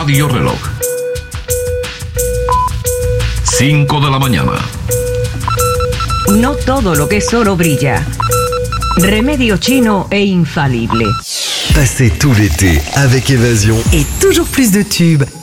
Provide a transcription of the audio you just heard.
Radio Reloj. 5 de la mañana. No todo lo que es oro brilla. Remedio chino e infalible. Passez tout l'été avec Évasion et toujours plus de tubes.